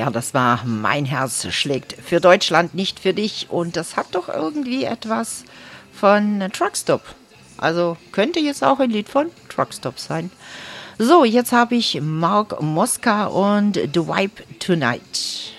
Ja, das war Mein Herz schlägt für Deutschland, nicht für dich. Und das hat doch irgendwie etwas von Truckstop. Also könnte jetzt auch ein Lied von Truckstop sein. So, jetzt habe ich Mark Moska und The Vibe Tonight.